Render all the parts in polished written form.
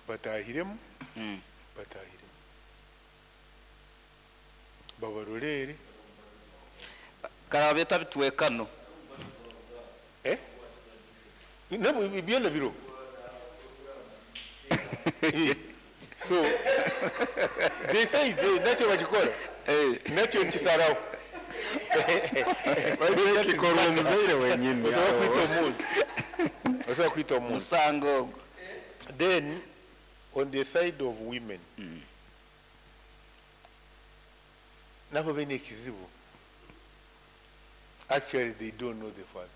batahiremu babarolere karabe tabitwekano nabo byonna biro so they say nakyo bakikola nakyo nkisalawo kikora omuzaire wenyini osobola kwita omuntu musango. then on the side of women nabo bene ekizibu actually they don't know the father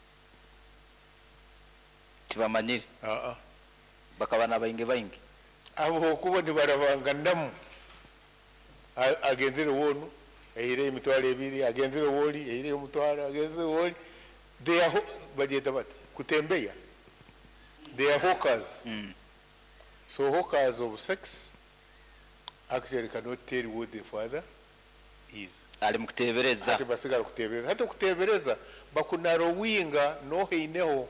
tibamanyire bakaba nabayinge bayinge abo okuba nibarabanga ndamu agenzere wonu eyire emitwalo ebiri agenzere woli eyire omutwalo agenzere woli they are bajeta bati kutembeya they are hawkers so hawkers of sex actually cannot tell what the father is ali mukutebereza ati basigala kutebereza hata kutebereza bakunaro winga no heineho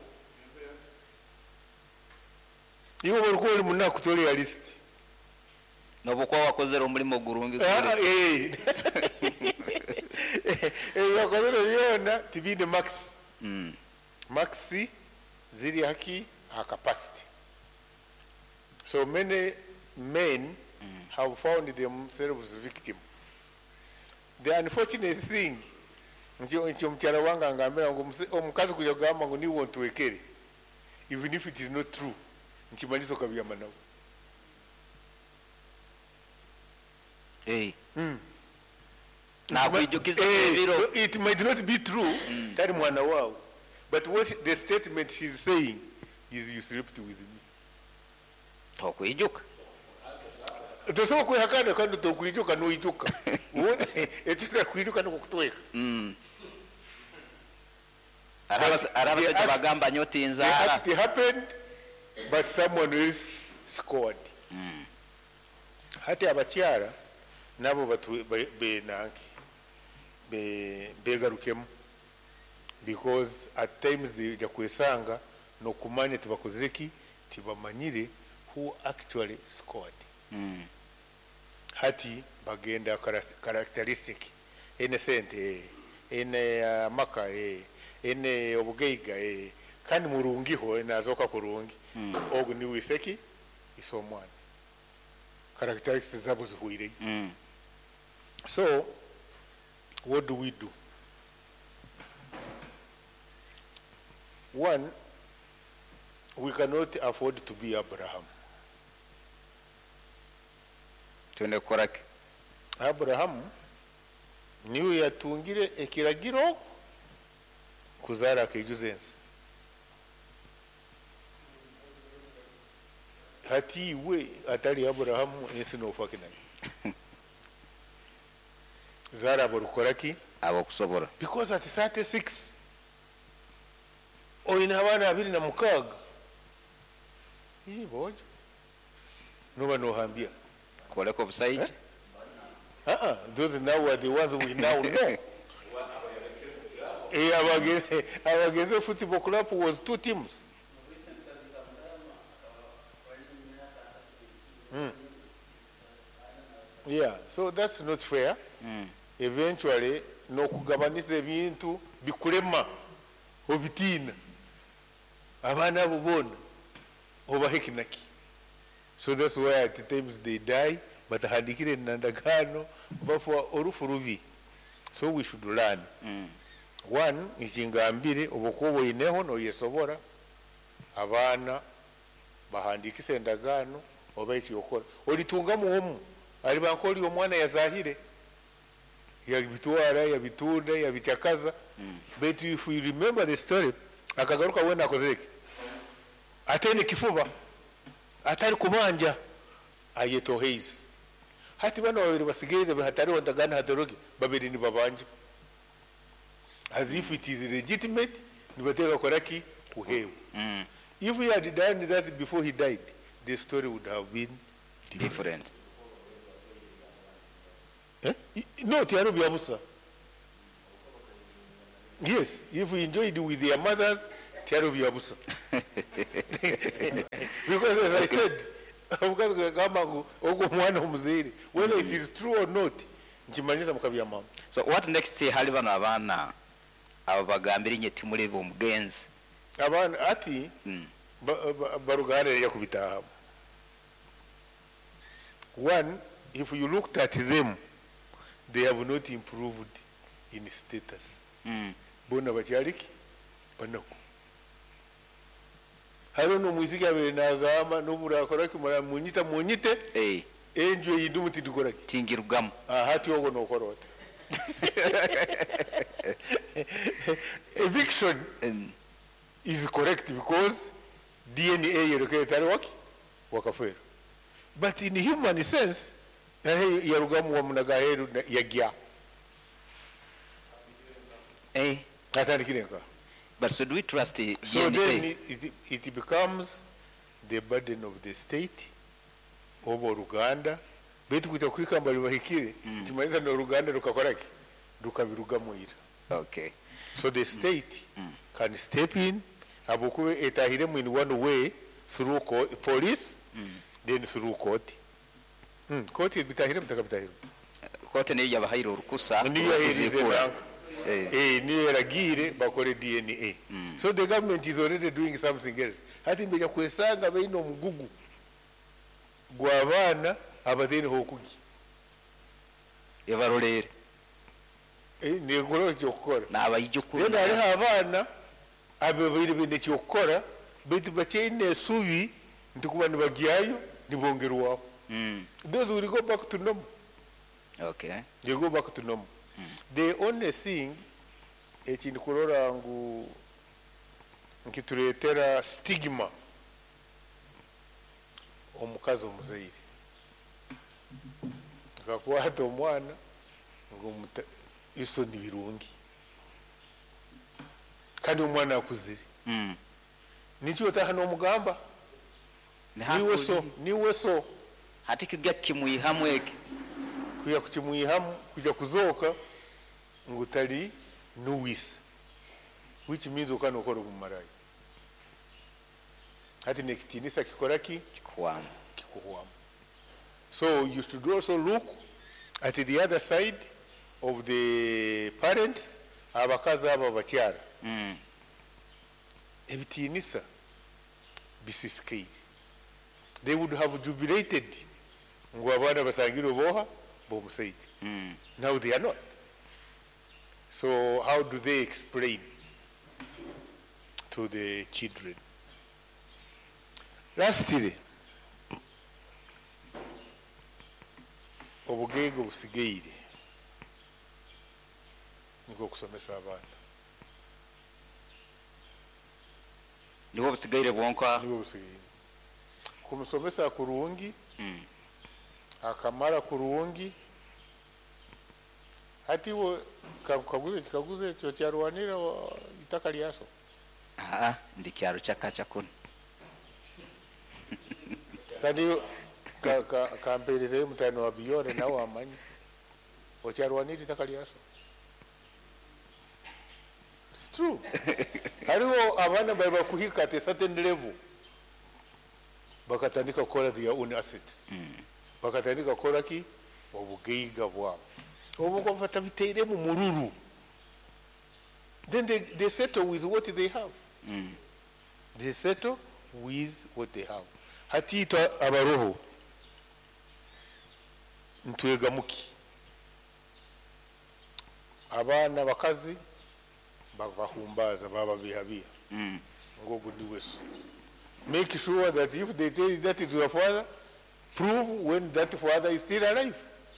iwo balikuwa oli munaku toli ya list nobukuwa wakozera omulimo gurungi wakozera yona tibinde maxi ziri haki a capacity so many men have found themselves victim. The unfortunate thing ncho mchara wanga ngambira ngo omukazi kuja gamba ngo ni wontu wekere even if it is not true nchimalizo kabya manawo na kujukiza ebiro it might not be true tari mwana wao but what the statement he is saying is you slept with me tokuijuka tosoma kuhakana kandi tokuijuka no ijuka etisa kuijuka no kutweka araba bagamba nyoti inzara it happened but someone else scored hati abakyara nabo batu benanki begarukemu because at times they jakwesanga no kumanya tibakozireki tibamanyire who actually scored hati bagenda characteristic innocent ene maka ene obugeiga kandi murungiho nazoka kurungi ogu ni wiseki isomwana characteristics zabo zihuire so what do we do? One, we cannot afford to be Abraham. Tune koraki Abraham niwe yatungire ekiragiro kuzara akijuzensi hati we atali Abraham ensi no fakina zara aborukoraki abo kusobora because at 36 oyina abana 26 bojo no hambia koleko busaiji those now are the ones we now know. Abageze football club was 2 teams. Yeah, so that's not fair. Eventually no kugabanisa ebintu bikulema obitina abana abo bona obahekinaki. So that's why at times they die, but handikire nandagano bafwa orufurubi. So we should learn. One, ikingambire obukubo ineho no yesobora abana bahandikise endagano obaiti okora olitunga muomu ali bankoli omwana yazahire ya bitwara ya bitunda ya bityakaza but if you remember the story akagaruka wena akozeke atene kifuba atari kubanja ayeto haze hati bana babiri basigeze bahatari ondagana hadoroge babiri ni babanje as if it is legitimate nibateka koraki kuhewa if he had done that before he died the story would have been different. No, tiaro biabusa. Yes, if we enjoyed with their mothers, tiaro biabusa. Because as I said, omukazi gwegamba ngu ogwo omwana omuzaire whether it is true or not nkimanyiza mukabya mama. So what next hali bano abaana abo bagambira nye timulebe omugenzi abaana ati baruganda ya kubitahamu. One, if you looked at them, they have not improved in status. Bona bakyaliki banako haro no muziki abe nagamba no burakora kimara munyite enjo yidumu tidukoraki tingirugamu hati ogo no korota. Eviction is correct because DNA yereketari wakafero, but in human sense yarugamu wa munagaheru yagya atandikireka. But so do we trust the So DNA? then it becomes the burden of the state over Uganda. Betu kuita kwikamba libahikire kimaliza no Uganda rukakoraki rukabiruga muira. Okay. So the state can step in abukuwe etahiremu in one way through police then through court. Court bitahire mutakabitahire. Kote niyo yabahaira urukusa Niyo yahirize nanka. Niyo yaragire bakore DNA. So the government is already doing something else. Hati mbeja kwesanga beino mugugu gwabana abatene hokugi. yabarorere Ni gukora cyokora. Nabayijukuru. Rero hari abana ababiri binde cyokora bitu bacene subi ndikuba nibagiyayo nibongera waho. Those will go back to normal. Okay. They go back to normal. The only thing ekindi kurora ngu nkituletera stigma omukazi omuzaire akakwata omwana ngo iso ni birungi kandi omwana akuzire nikyo tahano omugamba niwe so hati kigya kimuyihamweke kuya kukimuyihamu kujya kuzoka ngo tali nuwisa, which means ukana ukora umumarayi hati nekitinisa kikoraki kikuwamu. So you should also look at the other side of the parents abakazi aba bakyara ebitinisa bisisikaire. They would have jubilated ngo abana basangire boha bomusaidi. Now they are not. So how do they explain to the children? Lastly, obugege busigaire niko kusomesa abana. Nibo busigaire bwonka. Nibo busigaire kumusomesa kurungi akamara kurungi hati wo kaguze cyo cyarwanira itaka lyaso ndi kyaro cyakaca kuno kandi kampereze mutano wa biyore nawe amanyi ocyarwanira itaka lyaso. It's true. Hariho abana baba kuhika at a certain level bakatandika gukora their own assets bakatandika gukora ki obugeiga bwabo obo bafata biteire mu mururu, then they settle with what they have. They settle with what they have. Hatita abaroho ntwega muki abana bakazi bahumbaza baba bihabia ngogo niweso. Make sure that if they tell you that is your father, prove when that father is still alive.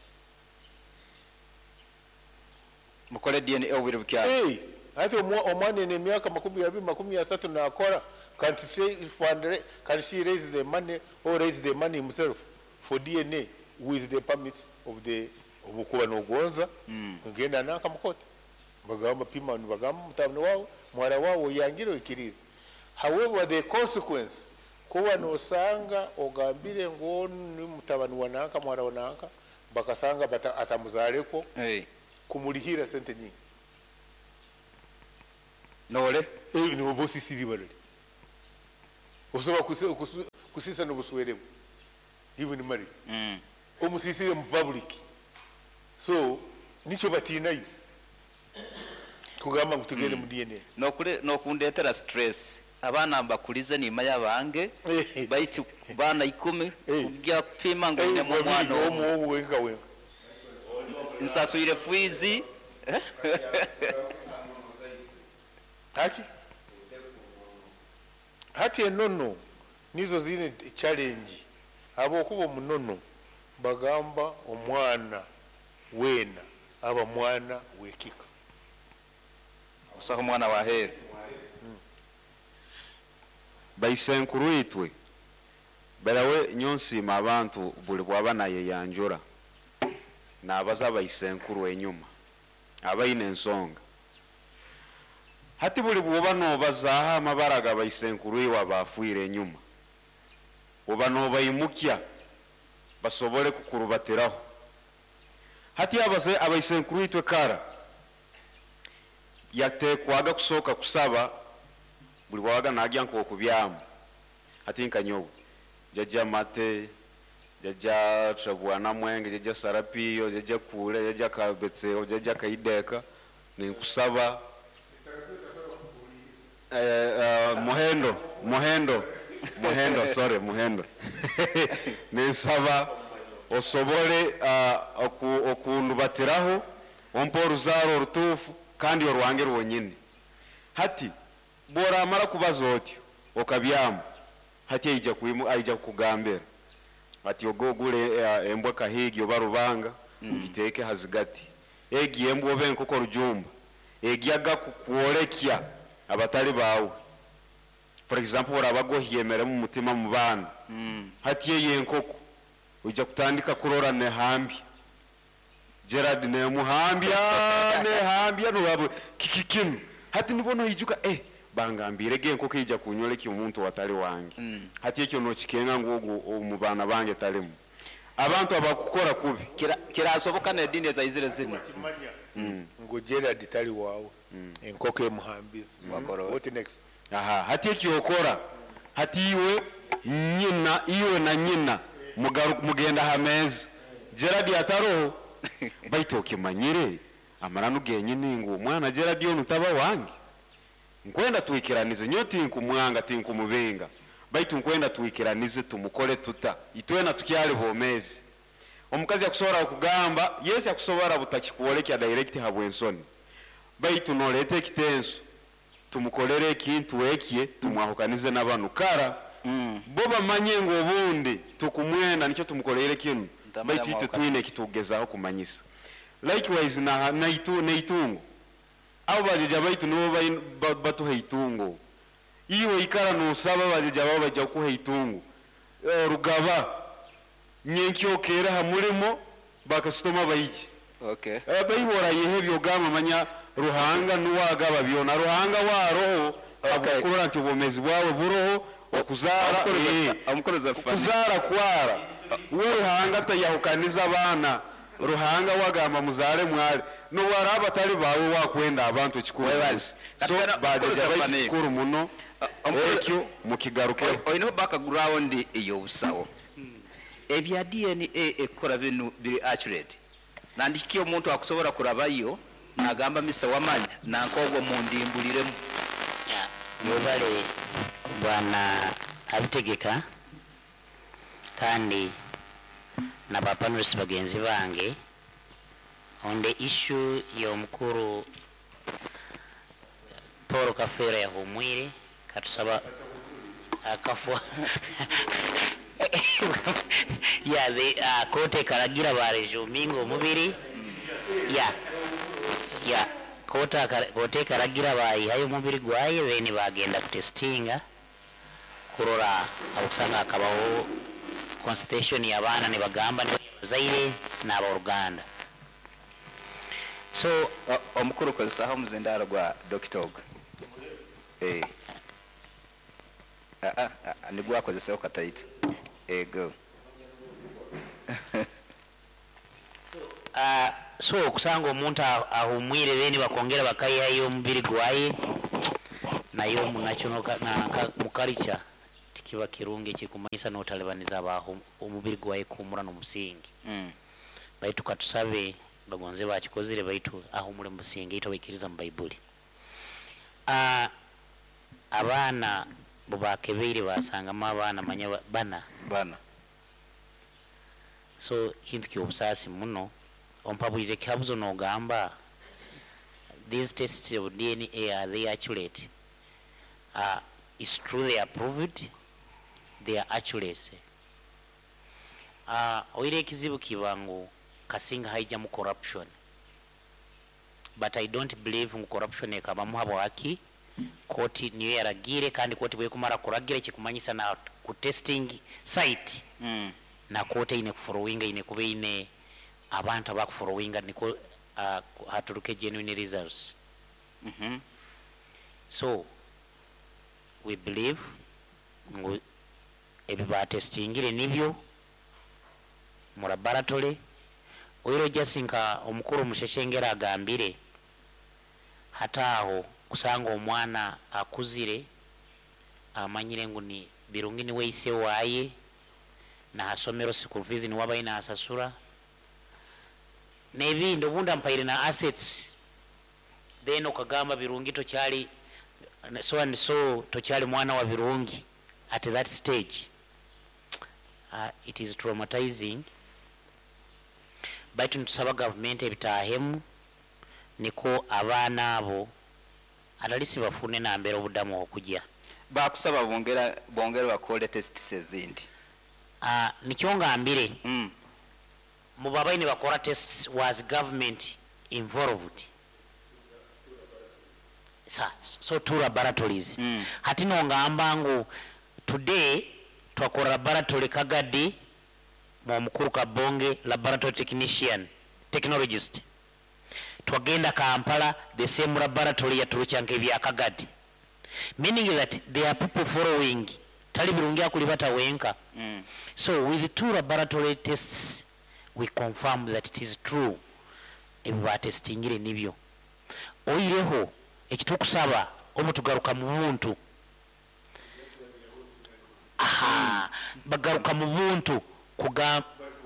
mukole DNA obwire bukyaro. Hey, ati omwana ne myaka 20-30 na akora, can't she raise the money or raise the money himself for DNA with the permits of the obukuba no gonza ngenda naka mukota bagamba pima bagamba mutabani wao mwara wao yangiro ikiriza. However, the consequence kuba nosanga ogambire ngo ni mutabani wanaka mwara wanaka bakasanga atamuzareko kumulihira sente nyingi nole no bosi siri balali osoba kusisa no buswerebo even married omusisire mu public so nicho batinayo kugamba kutugende mu DNA nokundetera stress abana bakulize nima yabange baiti bana 10 kujja kupima ngo ne mwana wenga nsasuire fuizi hati enono nizo zine challenge abo kubo munono bagamba omwana wena aba mwana wekika usaka mwana wa heri baisenkuru itwe berawe nyonsima abantu buli bwaba naye yanjura nabaza baisenkuru enyuma abaine ensonga hati buli bwoba nobazaha amabaraga baisenkuru iwa bafuire enyuma oba nobayimukya basobole kukurubatiraho hati abaisenkuru itwe kara yatekwaga kusoka kusaba buli bwawaga najja nk'okubyamu hati nkanyowe jajja mate jajja trabwana mwenge jajja sarapiyo jajja kule jajja kabetseo jajja kaideka ninkusaba muhendo ninsaba osobole okundubatiraho ompa oruzaro orutuufu kandi orwange rwonyine hati bora amara kubaza otyo okabyamu hati aija kukugambira ati ogogule embwa kahigi oba rubanga ugiteeke hazigati egi embwa oba enkoko rujumba egyaga kukwolekya abatali bawe for example orabagohyemere mu mutima mu bana hati eye enkoko ujja kutandika kurora nehambi Gerard nemuhambya nobabo kikikinu hati nibono ijuka bangambire ge enkoko ija kunyolekya omuntu watali wange hati ekyo nokikenga ngogo omubana bange talimu abantu abakukora kubi kirasoboka nedini ezayizire zino ngo Gerard tali wawe enkoko emuhambiza what next hati ekyo okora hati iwe na nyina mugenda hamezi Gerard ataroho baito kimanyire amaranu genyine ngo omwana Gerard ono taba wange nkwenda tuikiranize nyoti nkumwanga tinkumubenga baitu nkwenda tuikiranize tumukole tuta itwena tukyali bomezi omukazi yakusobora okugamba yes yakusobora butakikuolekya direct habwensoni baitu nolete ekitenso tumukolere ekintu ekye tumwahukanize n'abanu kara boba manye ngo obundi tukumwenda nicyo tumukolere kinu baitu ite twine kitugezaho kumanyisa likewise na itungo abo bajeja baitu nibo batuha itungo iwe ikara nusaba bajeja babo bajja kuha itungo rugaba nyenkyokera hamurimo bakasitoma bayiji bayibora yehe byogama manya ruhanga nuwagaba byona ruhanga waroho abakurura nti ubumezi bwawe buroho okuzara okuzara kwara ruhanga tayahukaniza abana ruhanga wagamba muzare mwari no waraba tali bawe wakwenda abantu kikuru so bajeja bayikuru muno ekyo mukigaruke oyino background eyo busawo ebya DNA ekora binu biri accurate nandikyo omuntu akusobora kurabayo nagamba misa wamanya nankogwo mundimbuliremu mubale bwana abitegeka kandi na bapanelist bagenzi bange on the issue y'omukuru Paul Kafeera yahumwire katusaba akafwa ya the kote karagira barejumingo mubiri ya kote karagira bayi hayo mubiri gwaye bene bagenda kutestinga kurora akusanga akabaho constitution y'abana ne bagamba ne zaire n'aba Uganda so omukuru kozesaho muzindaro gwa Dr. Og nigwa kozesaho kataito go so kusanga omuntu ahumwire bene bakongera bakayiha yo mubiri gwaye nayo munachonoka na mukalicha kiba kirungi kikumanyisa n'otalebaniza abaho omubiri gwaye kuumura n'omusingi baitu katusabe bagonze bakikozere baitu ahumule musingi ito bikiriza mu Bayibuli abaana bubakebeire basangamu abaana manya bana so kintu ky'obusaasi muno ompabwize kihabuzo n'ogamba these tests of DNA are they accurate? It's true they are proved, they are accurate. Oire ekizibu kibangu kasinga haija mu corruption, but I don't believe mu corruption ekabamu habwaki koti niyo yaragire kandi koti bwe kumara kuragira kikumanyisa na ku testing site na koti ine kuforowinga ine kube ine abantu abakuforowinga niko haturuke genuine results. So we believe ebiba testingire nibyo mu laboratory. Oiro jasinka omukuru musheshengera agambire hataho kusanga omwana akuzire amanyire ngo ni birungi ni weise waye na hasomero school fees ni wabaye na asasura nebindi obunda mpaire na assets then okagamba birungi to kyali so and so to kyali mwana wa birungi at that stage. It is traumatizing, but ntusaba government ebitahemu niko abaana abo atalisi bafune nambera obudamu okujja bakusaba bongera bakole tests ezindi nikyo ngambire mu babaine bakora tests was government involved so two laboratories hati no ngamba ngo today twakora laboratory Kagadi mu mukuru Kabonge laboratory technologist twagenda Kampala the same laboratory ya Turucyanke bya Kagadi, meaning that there are people following tali birungi akulibata wenka. So with two laboratory tests we confirm that it is true ebiba testingire nibyo oireho ekitukusaba omutugaruka mu buntu bagaruka mu buntu kuga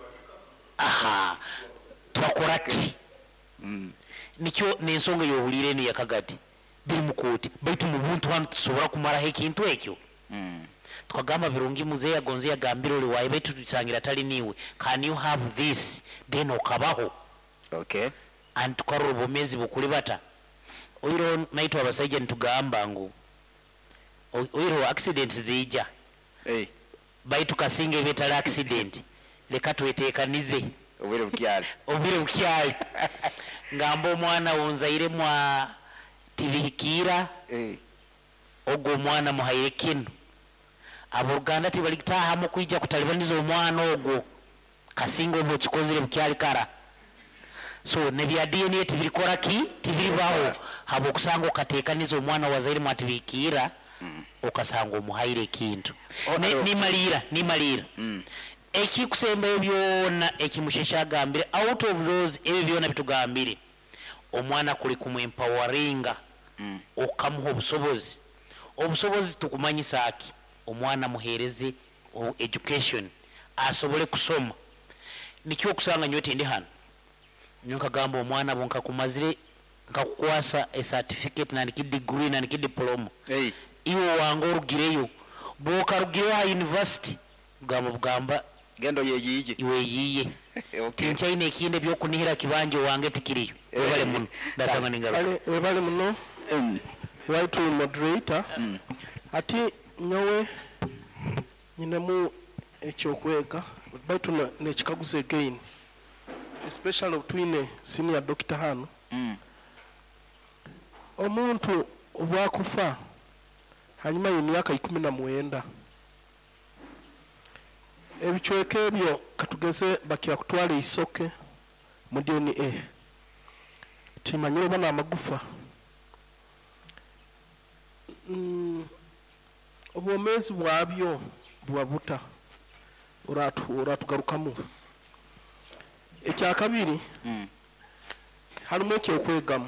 twakora ki nikyo nensonga y'obulire ni ya Kagadi biri mu kooti baitu mu buntu hano tusobora kumara ekintu ekyo twagamba birungi muzeya gonze yagambira oli waye baitu tusangira tali niwe, can you have this then okabaho okay and tukarura obumezi bukuli bata oiro naitwa abasajja ntugamba ngo oiro accident zijja baitu kasinga ebetala accident leka twetekanize obire bukyali ngamba omwana wonzaire mwa tibikira ogwo omwana muhaire kino aboruganda tibalikitaha mu kwijja kutalibaniza omwana ogwo kasinga obwo kikozire bukyali kara. So nebya DNA tibirikora ki tibiribaho habo kusanga okatekaniza omwana wazaire mwa tibikira okasanga omuhaire kintu ni malira ekikusemba ebyona ekimushesha agambire out of those ebyo byona bitugambire omwana kuli kumempoweringa okamuha obusobozi tukumanyisa aki omwana muhereze education asobole kusoma nikyo kusanga nyote ndi hano nkagamba omwana bonka kumazire nkakukwasa a certificate na degree na diploma iwo wango orugireyo bokarugireyo ha university gamba gendo yeyiye iwe yiye tinchaine ekinde byokunihira kibanje wange tikiriyo webale muno ndasanga ningalo webale muno right moderator ati nyowe nyinemu ekyokwega baitu nekikaguze again especially between senior doctor hano omuntu obwakufa hanyuma y'emyaka 19 ebichweke ebyo katugeze bakira kutwala isoke mu DNA timanyiro bana amagufa obwomezi bwabyo bwabuta uratugarukamu ekyakabiri halimu ekyokwegamu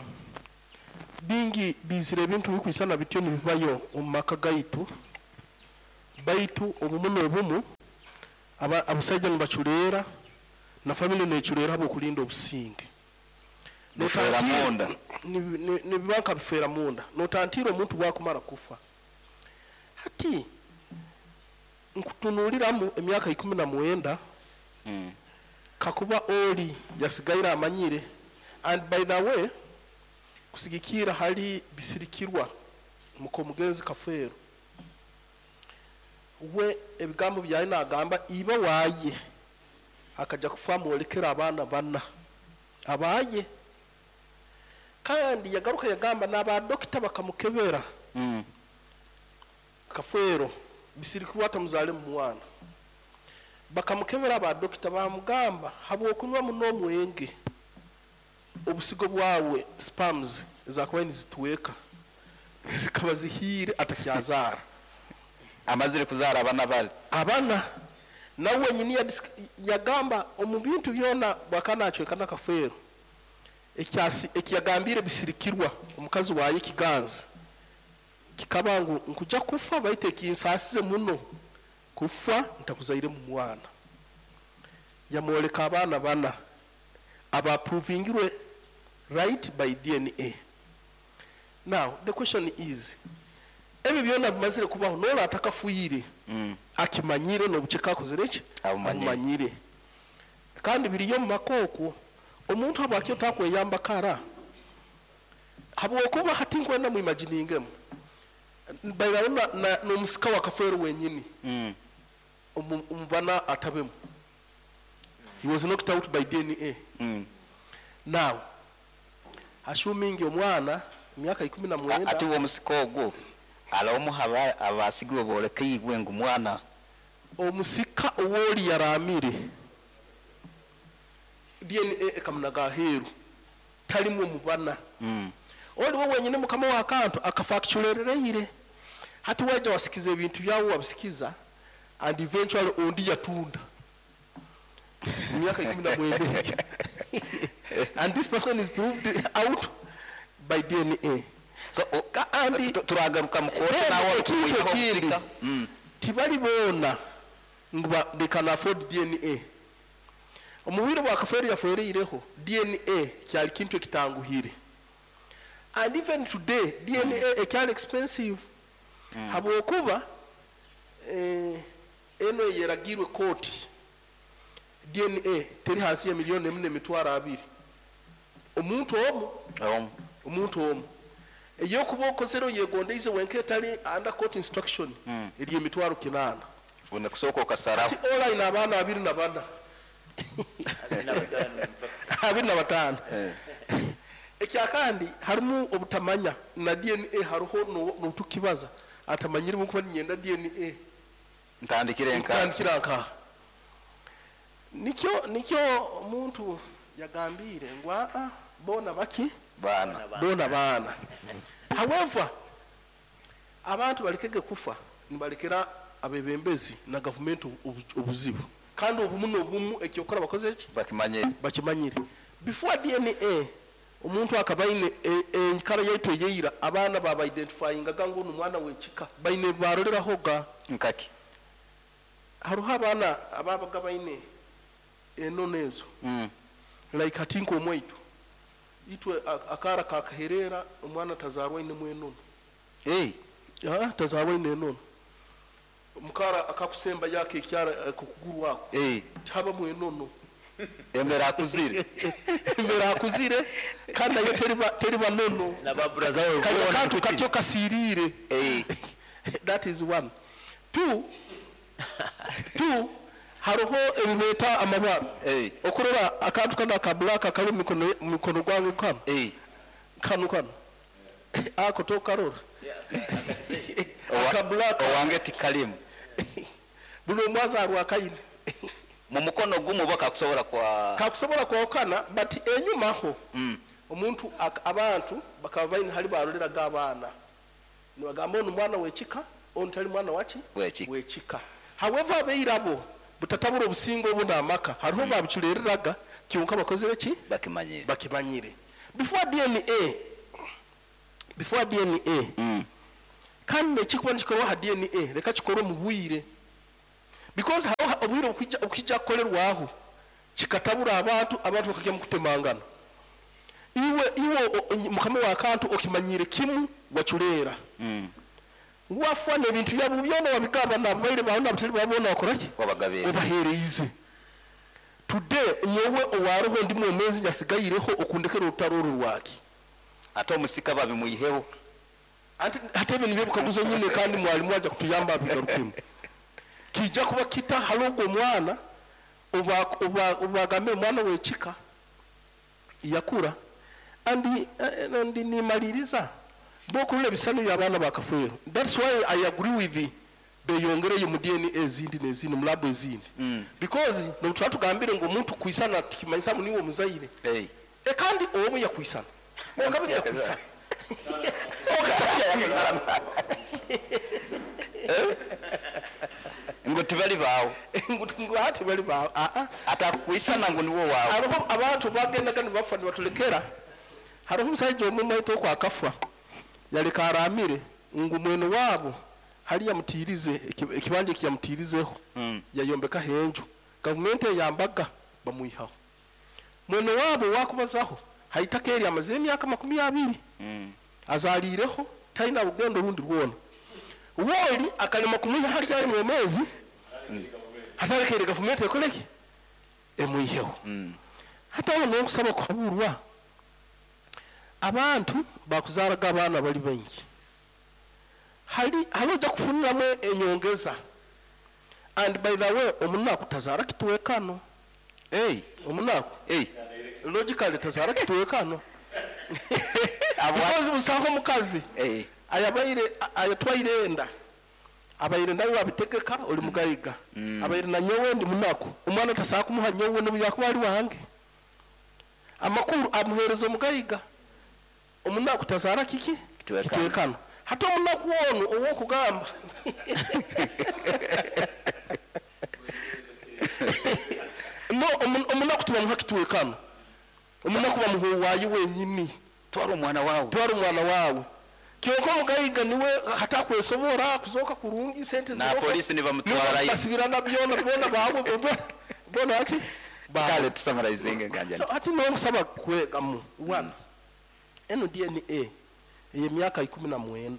bingi bizire ebintu bikwisana bityo nibibayo mu maka gaitu baitu obumu obumu abasajja nibaculeera na family neculeera habw'okulinda obusinge Bifeera munda. nibibanka bifeera munda notantiira omuntu bwakumara kufa hati nkutunuuliramu emyaka 19 kakuba oli yasigaire amanyire and by the way kusigikira hali bisirikirwa mukomugenzi Kafeero we ebigambo byaye nagamba iba waye akajja kufamu olekera abaana banna abaye kandi yagaruka yagamba n'aba dokita bakamukebera Kafeero bisirikirwa tamuzale mu mwana bakamukebera aba dokita bamugamba habw'okunywa muno omwenge obusigo bwawe spams zakubaini zituweka zikaba zihire atakyazara amazire kuzaara abana nawe nyini yagamba omu bintu byona bwakanacweka na Kafeero ekiyagambire bisirikirwa omukazi waye kiganza kikaba ngu nkujja kufa baite kinsasize muno kufa ntakuzaire mu mwana yamwoleka abaana bana aba provingirwe right by DNA. Now the question is ebi byona bimazire kubaho nola atakafuyire akimanyire no bucheka kozereki amanyire kandi biriyo mu makoko omuntu abakyo takweyamba kara habwokuba hati nkwenda mu imaginingemu bayabona no musika wa Kafeero wenyini umubana atabemu. He was knocked out by DNA. Now assuming omwana myaka 19 ati wo musika ogwo alomu haba abasigirwe bolekeyigwe ngu mwana omusika owoli yaramire DNA ekamnaga heru talimu mubana oli wo wenyine mukama wa akantu akafacturereire hati waje wasikize ebintu byawo wabisikiza and eventually ondi yatunda myaka 19 and this person is proved out by DNA. So andi turagaruka mukoti nawo okuyika tibali bona nguba they can afford DNA. Omubiro bwa Kafeero yafereireho DNA kyali kintu ekitanguhire and even today DNA ekyali expensive habwokuba eno yeragirwe court DNA teri hasi ya milioni 4.2 omuntu omu eyo kuboko zero yegondeize wenke tali under court instruction eri emitwaro 8 one kusoko okasara ati online abana 24 abina batano ekyakandi harimu obutamanya na DNA hariho no tukibaza atamanyire mu kuba nyenda DNA ntandikire nka nikyo omuntu yagambire ngwa bona baki bana however abantu balikege kufa nibalekera abebembezi na government obuzibu kandi obumu ekyokora bakoze eki bakimanyire before DNA omuntu akabaine enkara yaitu yeira abana baba identifying gango n'umwana wekika baine barolera hoga nkaki haruha abana ababaga baine enonezo like hatinko mwaitu itwe akara kakaherera umwana tazarwa ine mwenono tazarwa ine enono mukara akakusemba yake kyara kukuguru wako chaba mwenono emera akuzire kandi yo teriba nono na babura zawe kantu katyo kasirire that is one. Two haroho ebimeta amabara okurora akantu kana ka black akali mikono gwange kanu ako to karora aka black owange tikalimu buno mwaza arwa kayine mu mukono gumu bakakusobora kwa okana but enyuma ho omuntu abantu bakaba baine hali barolera gabana ni bagamba omwana wekika ontali mwana wachi wekika. However beirabo butatabura obusingo obuna amaka hariho babiculereraga kimuka bakozere ki bakimanyire before DNA kandi nekikuba nikikorwa ha DNA leka kikorwe mu bwire because hawo obwire okujja kukolerwaho kikatabura abantu bakajya mu kutemangana iwe mukama wa kantu okimanyire kimu wachuleera wafana ebintu byabo byona wabigaba nabaire baona batali babona wakoraki obahereize today nyewe owaroho ndi mu mezi yasigayireho okundekera utaroro rwaki ate omusika babimuyiheho ate nibe bukaguzo nyine kandi mwalimu waje kutuyamba bigarukemu kijja kuba kita halogo mwana ubagambe mwana wechika yakura andi ni maliriza bokulule bisanu y'abana bakafero. That's why I agree with beyongere mu DNA ezindi nezindi mulabu ezindi because no twatugambire ngo umuntu kuisana tikimanyisa muniwo muzaire kandi obo yakwisana ngabe yakwisana ngo tibali bawo ngo hati bali bawo atakwisana ngo niwo wawo abantu bagendaga nibafani batulekera hariho umusajja omwe mwito kwa kafa yali karamire ngo mwene wabo hali yamutirize ekibanje kiyamutirizeho yayombeka henjo government yambaga bamuyihaho mwene wabo wakubazaho haitakeri amaze emyaka 20 azalireho taina ugendo rundi rwona woli akalima kumuha hali yali mu mezi hatalekere government ekoleki emuyiheho hata no kusaba kwaburwa abantu bakuzaraga abana bali bengi haloja kufuniramu enyongeza and by the way omunaku tazara kituwekano omunaku logically tazara kituwekano because musaho mukazi ayatwaire enda abaire ndayo abitegeka oli mugayiga abaire na nyowe ndi munaku umwana tasaka kumuha nyowe no yakubali wange amakuru amuherezo mugayiga omunaku tazara kiki kituwekano hata omunaku ono owo kugamba no omunaku tubamuha kituwekano omunaku bamuhuwayi wenyini twara omwana wawe kyoko mugayiga niwe hata kwesobora kuzoka kurungi sente na polisi ni bamutwara basibirana byona bawe bona ati kale tusamarayizinga nganja so ati no musaba kwegamu one eno DNA eye myaka 19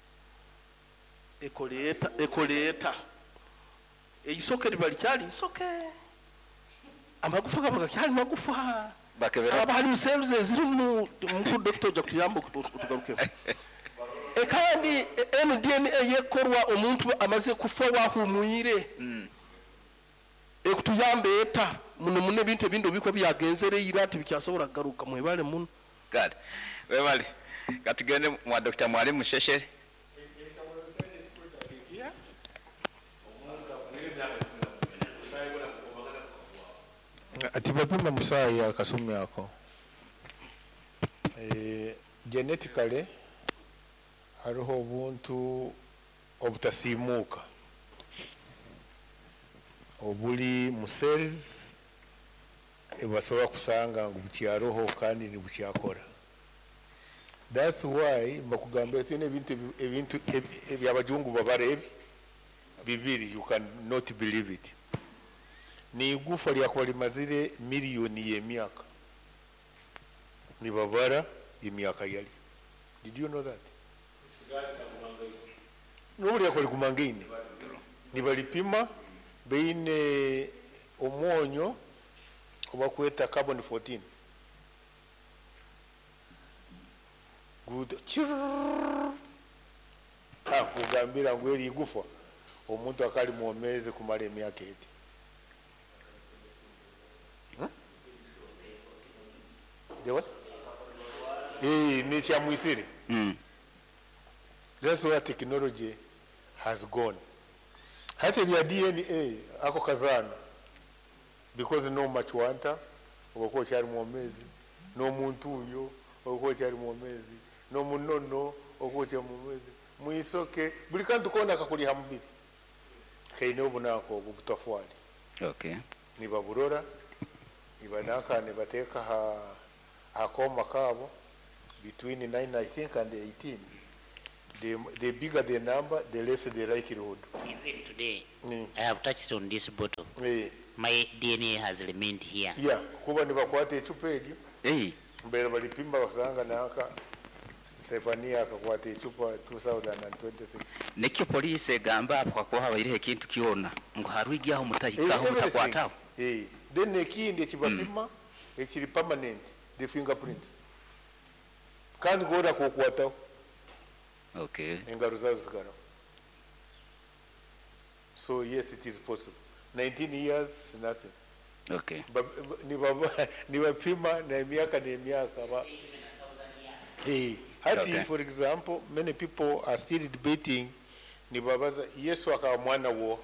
ekoleta eisoke libali cyali isoke amagufa kabaga cyali magufa bakebera abali cells ziri mu doctor ja kutiyambo kutugaruke kandi eno DNA yekorwa omuntu amaze kufa wahumuyire ekutuyambe eta muno bintu bindo bikwa byagenzere irati bikyasobora garuka mwebale muno God webale katugende mwa Dr. Mwalimu Sheshe ati bapima musayi akasumi ako genetically hariho obuntu obutasimuka obuli mu cells ebasobola kusanga ngo bukyaroho kandi ni bukyakora. That's why mbakugambira tune ebintu ebyabajungu babare bibiri you can not believe it. Ni igufa lyakuba limazire miliyoni y'emyaka ni babara emyaka yali. Did you know that? No lyakuba likumangaine ni balipima beine omwonyo obakweta carbon 14 good kugambira ngo eri igufa omuntu akali mu mezi kumala emyaka eti dewa ni cha muisiri that's where technology has gone. Hata bya DNA ako kazana because no much wanta obako cyari mu mezi no muntu uyo obako cyari mu mezi no munono obako cyari mu mezi muisoke buli kantu kona akakuli hambiri kaine obunako obutafwali ni baburora ibanaka ne bateka akoma kabo between 9 I think and 18 the bigger the number, the less the likelihood. Even today, Mm. I have touched on this bottle. My DNA has remained here. Yeah, kuba nibakwata ecupa eryo Hey, mbere balipimba basanga nanka Stefania akakwata ecupa 2026. nekyo poliisi egamba akakuwa habaire ekintu kyona ngu harwigiaho mutahikaho mutakwataho. Then ekindi ekibapima ekiri permanent, the fingerprints kandi kuoda kukwataho Okay. engaro zazo zigaraho. So yes, it is possible. 19 years nothing. Okay. Nibapima na miaka na miaka. Hati Okay. for example, many people are still debating nibabaza Yesu akawa mwana wo.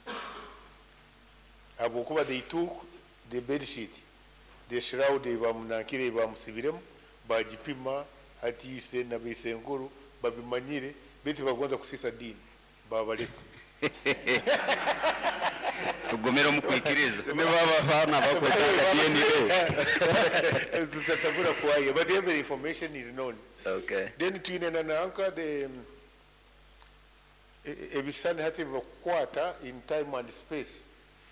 Abokuba they took the bed sheet, the shroud bamunakire bamusibiremu bajipima hati ise na bisenguru babimanyire beti bagonza kusisa dini babaleka. Tugomera mu kwikiriza. ne baba bana bakwetanga DNA. Tutatagura kwaye, but every information is known. Okay. Then twinena nanka the ebisani hati bakwata in time and space.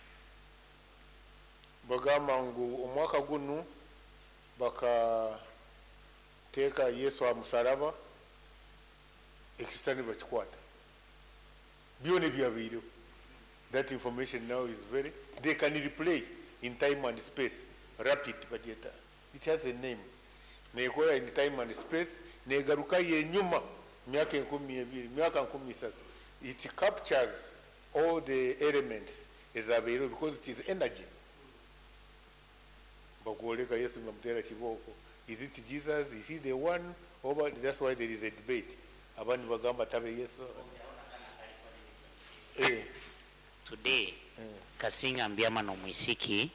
Bagamba ngu omwaka gunu baka teka Yesu amusaraba ekisani bakikwata. Byone byabiro. That information now is very, they can replay in time and space, rapid, but yet it has a name. Nekola in time and space, negaruka yenyuma, miaka 12, miaka 13. It captures all the elements as available because it is energy. Bagoleka Yesu namtera kiboko. Is it Jesus? Is he the one? Over, that's why there is a debate. Abandi bagamba tabe Yesu. Today, Kasinga Mbiama no Mwisiki,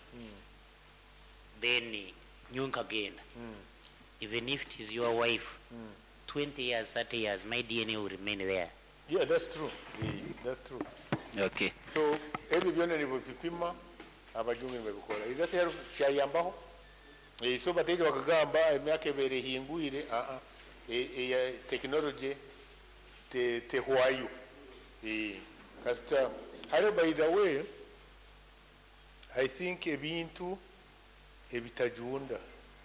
then Nyunka again. Even if it is your wife, 20 years, 30 years, my DNA will remain there. Yeah, that's true. That's true. Okay. So every byona nibipima abajungu babikola. Is that here cyayambaho? So batege bakagamba emyaka ebere hingwire ya technology te hwayo. Kasta by the way, I think ebintu ebitajunda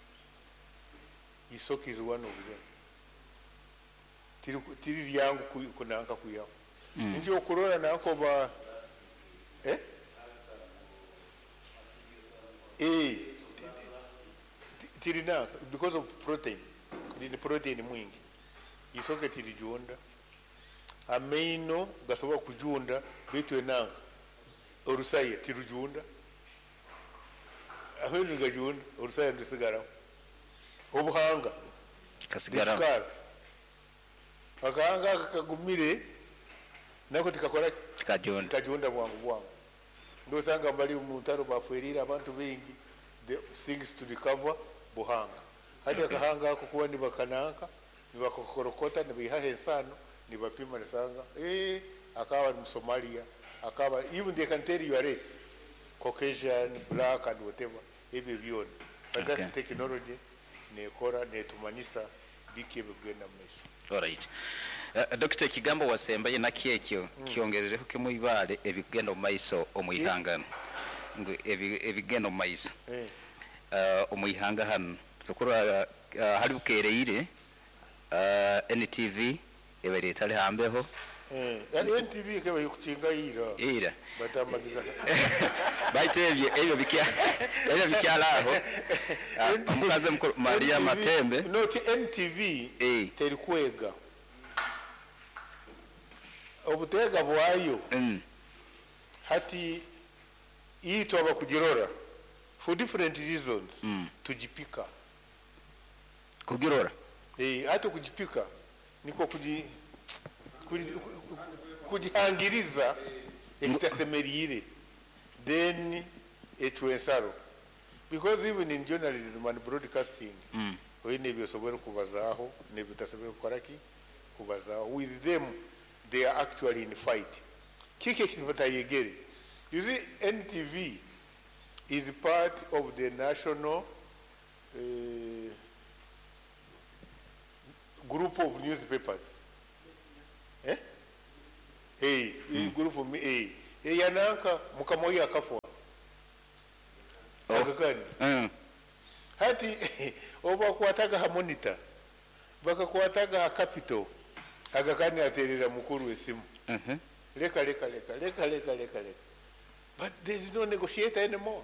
isoko is one of them. Tiri yangu kunanka kuyaho. Nje okurora nako ba tiri na because of protein. Tiri protein mwingi. Isoko tiri junda. Amino gasoba kujunda bitu enanga orusaye tirujunda ahelu ngajunda orusaye ndusigara obuhanga Kasigara. diskar akanga kagumire nako tikakora kajunda bwangu ndo sanga mbali umutaro bafwerira abantu bengi the things to recover buhanga hadi akahanga kukuwa ni bakananka ni bakokorokota ni bihahe sano ni bapima nisanga akawa ni Somalia akawa even they can tell you a race Caucasian, black and whatever ebe beyond but Okay. that's technology nekora netumanisa bikebe bwenda mmeso. All right. Dr. Kigambo wasembaye na kyekyo kyongerereho kemu ibale ebigendo maiso omuyihangano ngo ebigendo maiso omuyihanga hano sokora hali bukereire NTV ebere tali hambeho NTV kebe yukuchinga ira batamagiza baitebye ebyo bikyalaho mukaze mukuru Maria Matembe not NTV terikwega obutega bwayo hati ito abakugirora for different reasons tujipika kugirora hata kujipika niko kujihangiriza ekitasemerire then etwensaro because even in journalism and broadcasting oyine byosobora kubazaho nebitasobora kukoraki kubazaho with them they are actually in fight kike kibatayegere. You see, NTV is part of the national group of newspapers group yananka mukamoyo akafwa akakani hati obakwataga ha monitor bakakwataga ha capital agakani aterera mukuru esimu leka but there is no negotiator anymore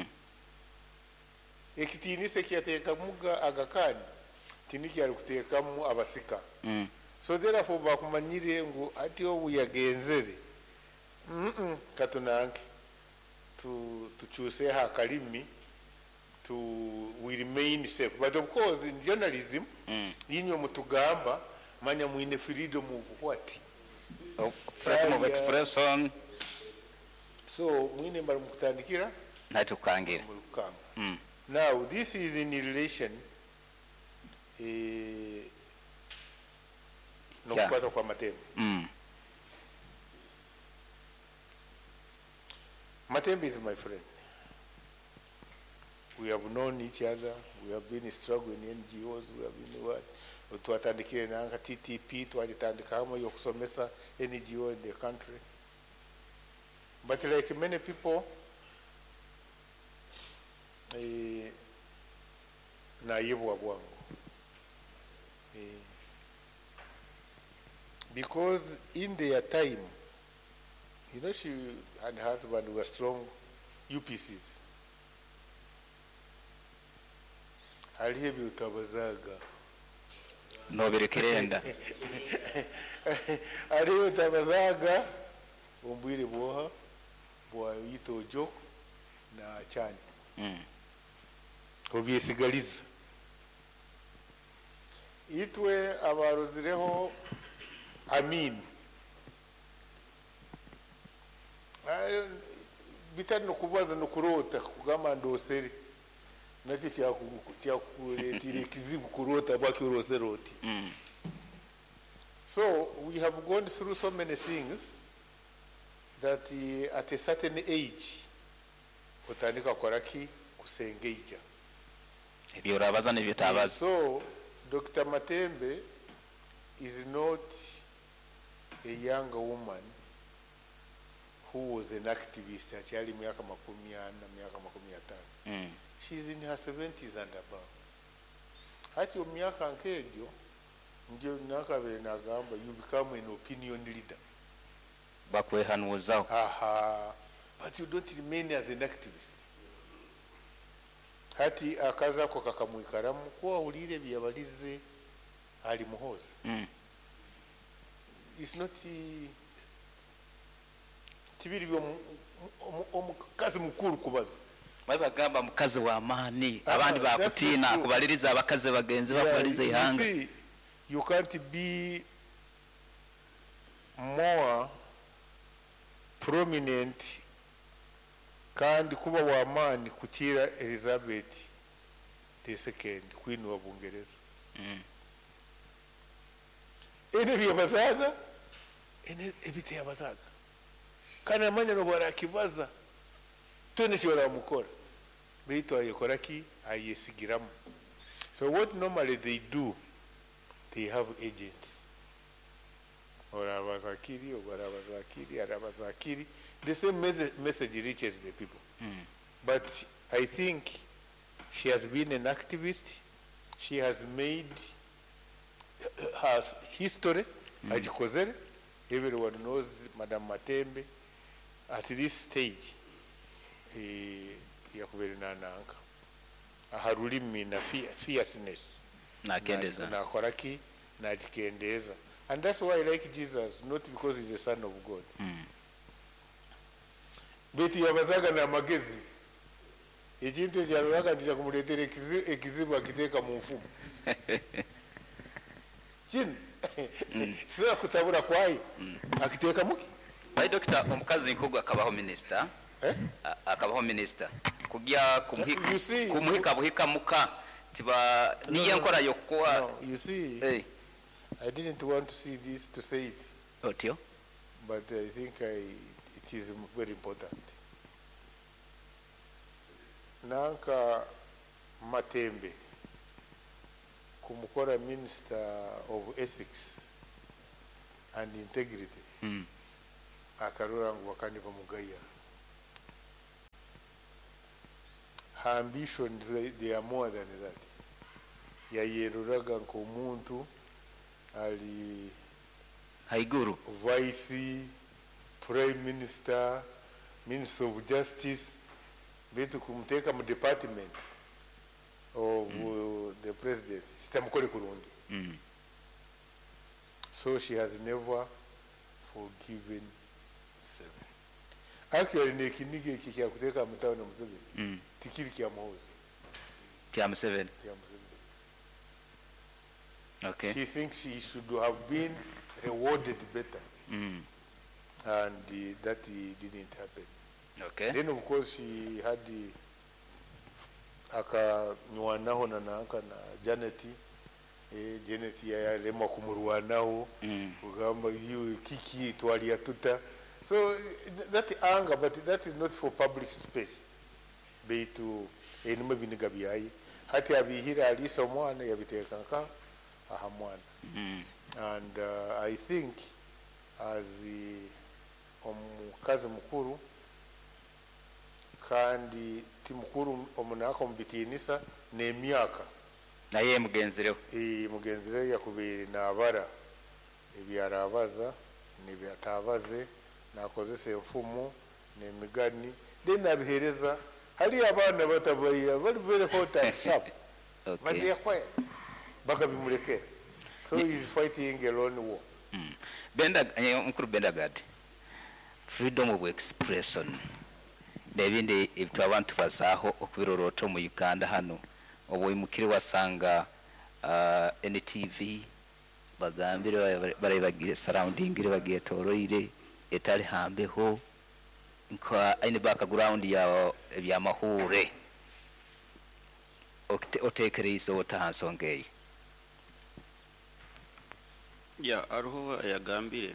ekitinise kyateka muga agakani tiniki ali kutekamu abasika so therefore bakumanyire ngo ati obu yagenzere katunanke tuchuse ha kalimi we remain safe, but of course in journalism inyo mutugamba manya mwine freedom of what freedom of expression, so mwine mara mukutandikira natukangira now this is in relation no kukwata kwa Matembe. Matembe is my friend. We have known each other. We have been struggling in NGOs. We have been what? Tuatandikire nanga TTP, tuatandika hamo yokusomesa NGO in the country. But like many people, naibu wa bwangu. Because in their time, you know, she and her husband were strong UPCs. Aliyebi utabazaga. Noberekerenda. Aliyebi utabazaga, umbwire boha, bwa yito joko na chani. Obyesigaliza. Itwe abarozireho Amin. Bitari no kubaza no kurota kugama ndoseri. Nacyo cyakuretire kizibu kurota baki urose roti. So we have gone through so many things that at a certain age utandika koraki kusengeja. Ebyo urabaza n'ebyo tabaza. So Dr. Matembe is not a young woman who was an activist at yali miaka 40 na miaka 50. She's in her 70s and above. Hati miaka nkejo ndio nakabe nagamba you become an opinion leader. Bakwehanuzaho. But you don't remain as an activist. Hati akaza ko kakamwikaramu ko ulire byabalize ali muhozi. It's not tibiri omukazi mukuru kubaza. Bagamba mukazi wa amani abandi bakutina kubaliriza abakazi bagenzi bakubaliriza ihanga. You can't be more prominent kandi kuba wa amani kukira Elizabeth II queen wa Bungereza. Ene byabazaga ene ebite yabazaga kana amanya no barakibaza tone cyora mukora beito ayekoraki ayesigiramu. So what normally they do, they have agents or abazakiri or arabazakiri. The same message reaches the people. But I think she has been an activist. She has made her history. Ajikozere. Everyone knows Madam Matembe at this stage. Yakubelina nanka. Aharulimi na fierceness. Na kendeza. Na koraki na jikendeza. And that's why I like Jesus, not because he's the son of God. Beti yabazaga na magezi. Ejinte jaruraga ndija kumuletere ekizibu akiteka mu mfumo. Chin. Sira kutabura kwai. Akiteka muki. Bai Dr. Omukazi Nkugu akabaho minister. Akabaho minister. Kugia kumuhika buhika muka tiba niye nkora yokwa. No, you see. I didn't want to see this to say it. Otio. But I think it is very important. Nanka Matembe kumukora Minister of Ethics and Integrity. akarora ngu bakandi bamugaya. Her ambitions, they are more than that. Yayeruraga nk'omuntu ali haiguru vice prime minister, minister of justice, betu kumuteka mu department of the presidency sitamukole kurungi. So she has never forgiven Museveni. Actually nekinige iki kya kuteka mutawa na Museveni tikiri kya muhozi kya Museveni. Okay. She thinks she should have been rewarded better, and that didn't happen. Okay. Then of course she had akanyuanaho na Janet. Janet yalema kumurwanaho kugamba hiyo kiki twali atuta. So that anger, but that is not for public space. Beitu enuma biniga byayi hati abihira alisa omwana yabitekanka aha mwana. And I think as omukazi mukuru kandi timukuru omunako mbitinisa n'emyaka naye mugenzireho mugenzireho yakubiri nabara ebyarabaza nebyatabaze nakozesa enfumu n'emigani then abihereza hari abana batabaye bari very hot and sharp. Okay. But they are quiet bakabimulekera. So he is fighting a lone war. Mukuru Bendagad, freedom of expression nebindi ibyo abantu bazaho okubirorota mu Uganda hano obuyimukire wasanga NTV bagambire bari bagiye surrounding ire bagiye toroire etali hambeho nka ine background ya byamahure otekereza otahansongeye. ya aruho yagambire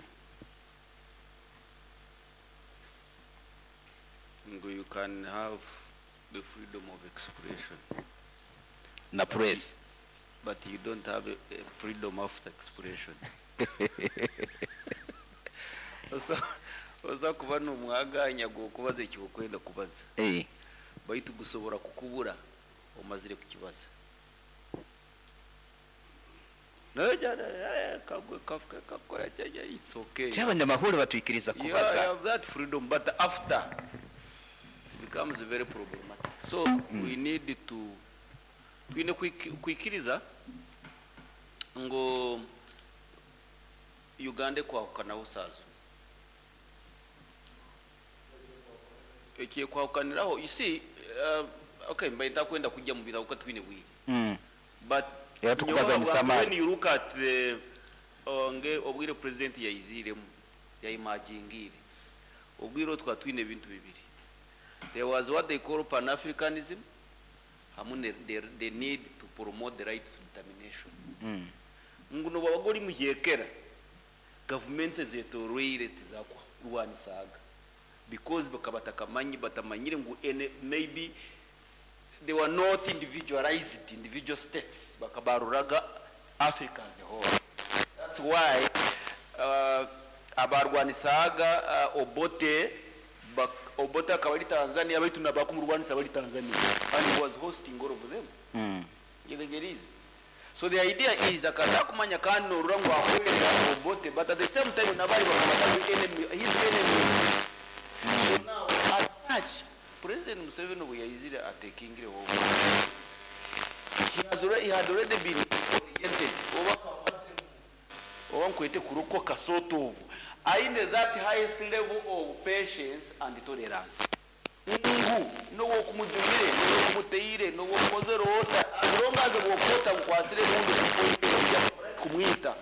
ngo you can have the freedom of expression Na press but you don't have a freedom of expression. Oza kuba numwaganya go kubaza ikibukwenda kubaza baitu gusobora kukubura omazire kukibaza it's okay. cyabanyamahoro batwikiriza kubaza. You have that freedom, but after it becomes very problematic. So we need to kwikiriza ngo Uganda kwahukana usazo ekiye kwahukaniraho you see okay mbaita kwenda kujja mu birahuka twine bwiri but when you look at the obwire president yaiziremu yaimagingire obwiro twatwine ibintu bibiri. There was what they call Pan-Africanism, the need to promote the right to determination. Nguno babagori muyekera governments zetorwire tizakwa ruwani saga because bakabatakamanyi batamanyire ngu maybe they were not individualized individual states bakabaruraga Africa as a whole. That's why abarwanisaga Obote akabali Tanzania baitu nabakumurwanisa bali Tanzania and he was hosting all of them. So the idea is that kumanya kano rango akwenda Obote but at the same time nabali bakamata his enemies. So now as such President Museveni we are taking over. He had already been oriented over kwete kuruko kasotovu aine that highest level of patience and tolerance. No kumujumire no kumuteire no kumozero ota as long as wokota mkwasire mundu kumwita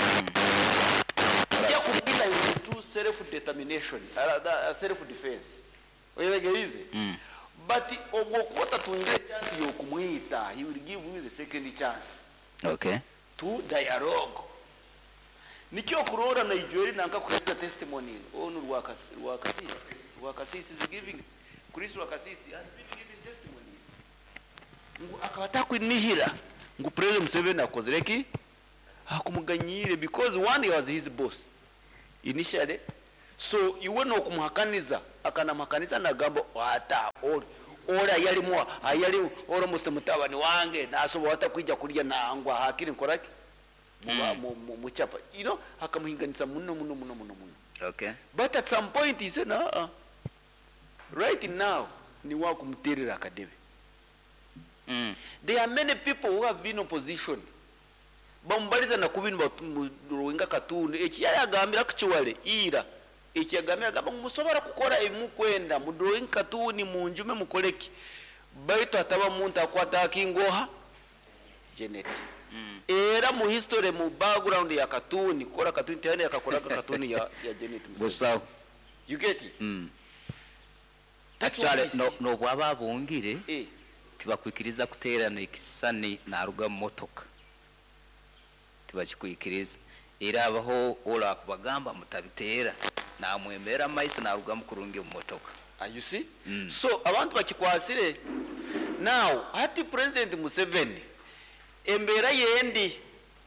ya kumwita is true self determination self defense oyegerize but ogokota tuingire chance yo kumwita he will give you the second chance to dialogue. Nikyo kurora Nigeria nanka kuleta testimony onu Rwakasisi is giving Chris Rwakasisi has been giving testimonies. Ngu akawata kwinihira ngu President Museveni akozereki hakumuganyire because one he was his boss initially so iwe n'okumuhakaniza akanamuhakaniza nagamba ata ora yalimu ayali ora muste mutabani wange nasobola atakwija kulya nangwa hakiri nkoraki mu chapa akamuhinganisa muno. Okay. But at some point he said right now ni wakumuterera akadebe. There are many people who have been in opposition bamubaliza nakubintu baruwenga katuni ekiyagambira kuchiwale ira ekiyagambira gamba musobora kukora emukwenda mu drawing katuni munjume mukoleki baitu ataba muntu akwata kingoha Janet era mu history mu background ya katuni kora katuni tena yakakora katuni ya Janet Busau. You get it? That's why no bwaba bungire tibakwikiriza kuterana ekisani naruga motoka tibachikwikiriza era abaho ola kubagamba mutabitera namwemera maisi naruga mukurunge motoka. You see? So abantu bakikwasire now hati President Museveni embera yendi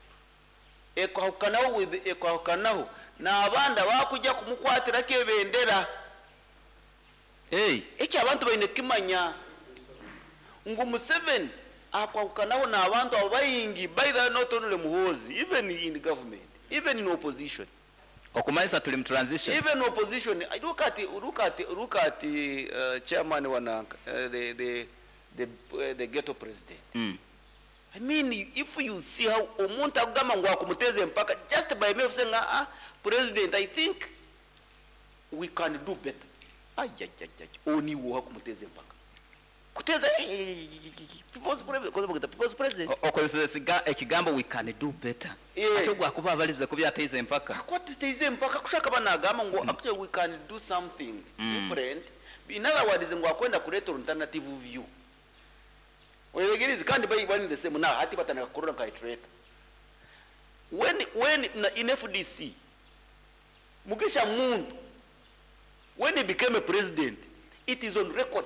ekwahukanaho n'abanda bakujja kumukwatira kebendera eki abantu baine kimanya ngu Museveni akwahukanaho n'abantu abayingi by the not only muhozi even in the government even in opposition okumaisa tuli mu transition even opposition. Look at chairman wananka the ghetto president. I mean, if you see how omuntu agamba ngo akumuteze mpaka just by me of saying president I think we can do better. Oni wo akumuteze mpaka kuteza people's president okozesa ekigambo we can do better ate gwakuba abalize kubyateze mpaka akwateze mpaka kushaka banagamba ngo actually we can do something different. In other words ngo akwenda kuleta alternative view. Welegirizi kandi bayibani the same now hati batana corona ka iterate when in FDC Mugisha Muntu when he became a president it is on record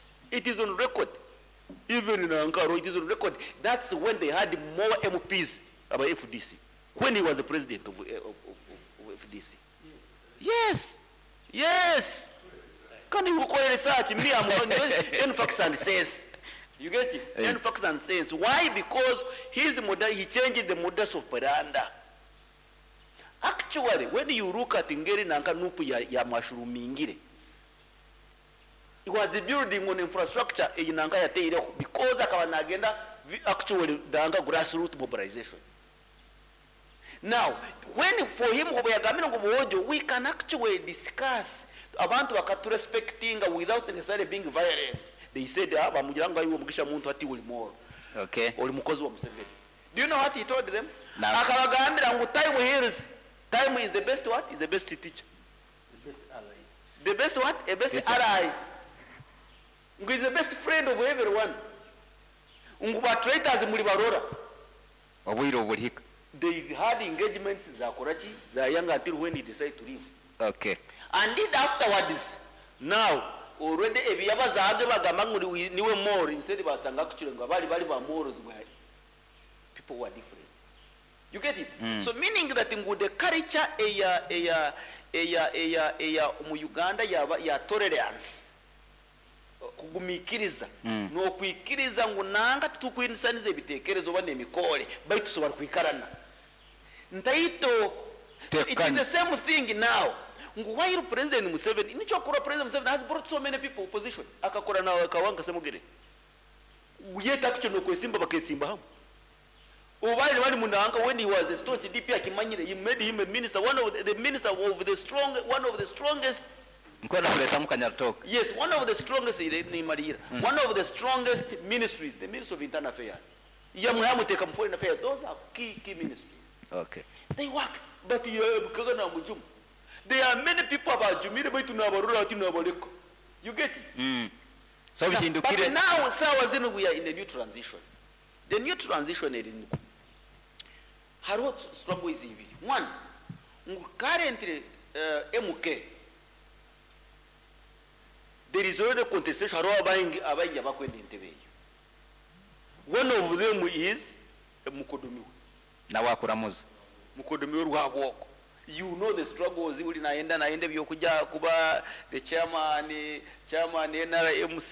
even in Ankara it is on record. That's when they had more MPs about FDC when he was the president of FDC. Yes can you go research me am in facts and sense. You get it? In facts and sense. Why? Because he changed the modus operandi. Actually, when you look at Ngeri Nanka Nupu ya Mashuru Mingire, it was the building on infrastructure in Nanka Yateire because Akawanagenda actually the grassroots mobilization. Now, when for him we can actually discuss about to respecting without necessarily being violent. They said bamujiranga iwo Mugisha Muntu ati uli moro. Okay. Oli mukozi wa Museveni. Do you know what he told them? Akabagambira ngo time heals. Time is the best what? Is the best teacher. The best ally. The best what? A best ally. Ngo is the best friend of everyone. Ngo ba traitors muri barora. Obwiro obulika. They had engagements za korachi za young until when he decided to leave. Okay. And then afterwards now already ebiyabazaage bagamba nguri niwe more instead basanga kuchirenga bali ba more zibali people were different. You get it? So meaning that the culture mu Uganda ya tolerance kugumikiriza no kwikiriza ngo nanga tukwinisanze ebitekerezo bane mikole baitu sobara kwikarana ntaito. It is the same thing now. Why President Museveni nicho kura President Museveni has brought so many people opposition akakora na kawanga semugere yeta kucho kwesimba bakesimba hamu ubali wali munanga when he was a staunch DP akimanyire he made him a minister, one of the strongest nkwenda kuleta mukanyaratoka. Yes, one of the strongest ni Marira. One of the strongest ministries, the Ministry of Internal Affairs. Yamuhamu take foreign affairs. Those are key ministries. Okay. They work, but kagana mujum. There are many people about Jumire baitu na barura ati na baleko. You get it? So we but now we are in a new transition. The new transition is in Harot struggle is evil. One, currently MK. There is already contestation. One of them is Mukodomiwa. Na wakuramuzi. Mukodomiwa ruhaboko. you know the struggles uli naenda byokuja kuba the chairman NRMC